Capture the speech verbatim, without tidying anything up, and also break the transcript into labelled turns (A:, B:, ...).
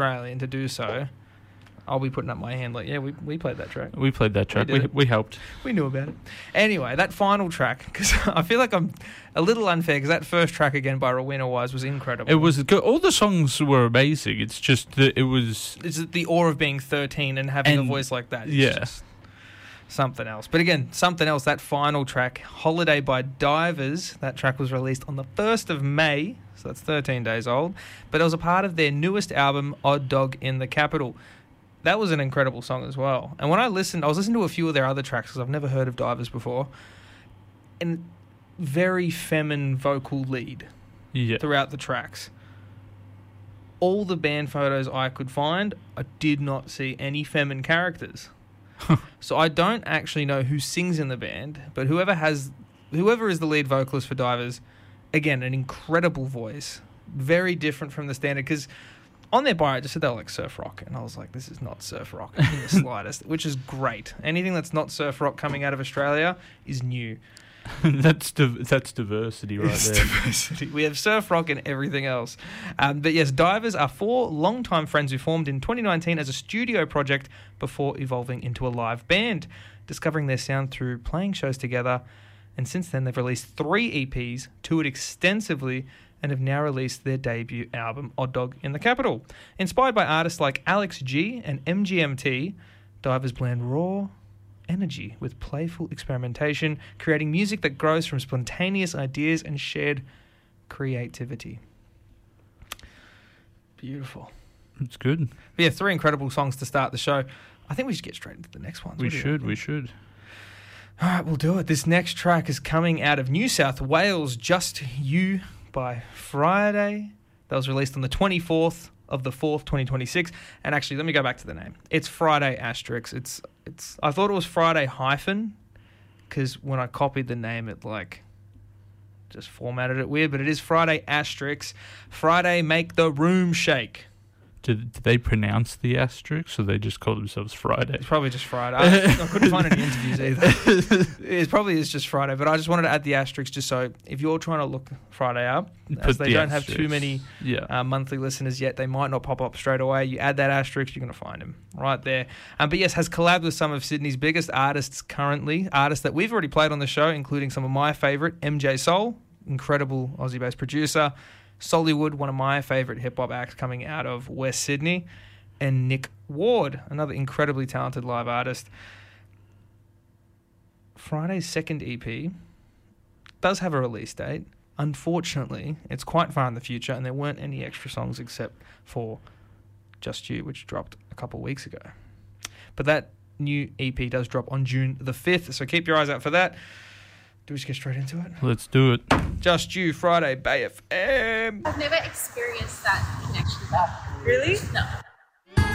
A: Australian to do so, I'll be putting up my hand like, yeah, we we played that track.
B: We played that track.
A: We
B: We,
A: did
B: we,
A: it.
B: helped.
A: We knew about it. Anyway, that final track, because I feel like I'm a little unfair, because that first track again by Rowena Wise was incredible.
B: It was good. All the songs were amazing. It's just that it was...
A: It's the awe of being thirteen and having
B: And-
A: a voice like that. It's
B: yeah.
A: just something else. But again, something else, that final track, Holiday by Divers, that track was released on the first of May, so that's thirteen days old, but it was a part of their newest album, Odd Dog in the Capital. That was an incredible song as well. And when I listened, I was listening to a few of their other tracks because I've never heard of Divers before, and very feminine vocal lead
B: Yeah.
A: throughout the tracks. All the band photos I could find, I did not see any feminine characters. So I don't actually know who sings in the band, but whoever has, whoever is the lead vocalist for Divers, again, an incredible voice, very different from the standard, because on their bio it just said they were like surf rock, and I was like, this is not surf rock in the slightest, which is great. Anything that's not surf rock coming out of Australia is new.
B: that's div- that's diversity right
A: It's
B: there.
A: diversity. We have surf rock and everything else. Um, but yes, Divers are four longtime friends who formed in twenty nineteen as a studio project before evolving into a live band, discovering their sound through playing shows together. And since then, they've released three E Ps, toured extensively, and have now released their debut album, Odd Dog in the Capital. Inspired by artists like Alex G and M G M T, Divers blend raw energy with playful experimentation, creating music that grows from spontaneous ideas and shared creativity. Beautiful.
B: It's good.
A: But yeah, three incredible songs to start the show. I think we should get straight into the next ones.
B: We
A: What do you
B: should.
A: reckon?
B: We should.
A: All right, we'll do it. This next track is coming out of New South Wales, Just You by Friday. That was released on the twenty-fourth of the fourth, twenty twenty-six. And actually, let me go back to the name. It's Friday Asterisk. It's it's. I thought it was Friday hyphen, because when I copied the name, it like just formatted it weird. But it is Friday Asterisk. Friday Make the Room Shake.
B: Did, did they pronounce the asterisk, or they just call themselves Friday?
A: It's probably just Friday. I, I couldn't find any interviews either. It probably is just Friday, but I just wanted to add the asterisk just so if you're trying to look Friday up, as
B: Put
A: they
B: the
A: don't have too
B: asterisk.
A: many
B: Yeah.
A: uh, monthly listeners yet, they might not pop up straight away. You add that asterisk, you're going to find him right there. Um, but yes, has collabed with some of Sydney's biggest artists currently, artists that we've already played on the show, including some of my favourite, M J Soul, incredible Aussie-based producer, Sollywood, one of my favourite hip-hop acts coming out of West Sydney, and Nick Ward, another incredibly talented live artist. Friday's second E P does have a release date. Unfortunately, it's quite far in the future, and there weren't any extra songs except for Just You, which dropped a couple of weeks ago. But that new E P does drop on June the fifth, so keep your eyes out for that. Do we just get straight into it?
B: Let's do it.
A: Just You, Friday, Bay F M.
C: I've never experienced that connection.
D: Really?
C: No.